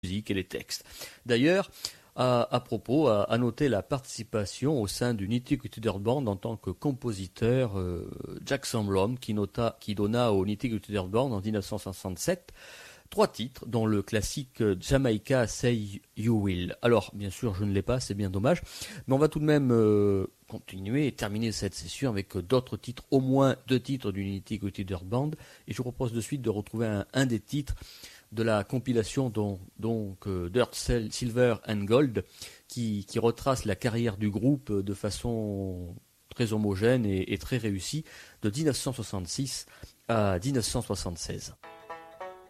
musique et les textes. D'ailleurs, à propos, à noter la participation au sein du Nitty-Gritty Dirt Band en tant que compositeur Jack Sandlom qui donna au Nitty-Gritty Dirt Band en 1967 3 titres, dont le classique Jamaica Say You Will. Alors, bien sûr, je ne l'ai pas, c'est bien dommage, mais on va tout de même continuer et terminer cette session avec d'autres titres, au moins 2 titres du Nitty-Gritty Dirt Band, et je vous propose de suite de retrouver un des titres de la compilation Dirt Silver and Gold qui retrace la carrière du groupe de façon très homogène et très réussie de 1966 à 1976.